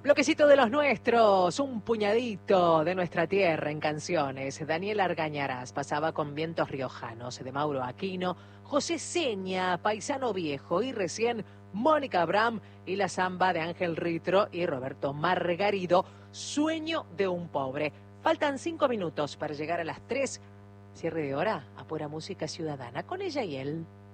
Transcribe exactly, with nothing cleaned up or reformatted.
Bloquecito de los nuestros, un puñadito de nuestra tierra en canciones. Daniel Argañarás pasaba con Vientos Riojanos, de Mauro Aquino, José Seña, Paisano Viejo, y recién Mónica Abraham y la samba de Ángel Ritro y Roberto Margarido, Sueño de un pobre. Faltan cinco minutos para llegar a las tres. Cierre de hora a Pura Música Ciudadana con ella y él.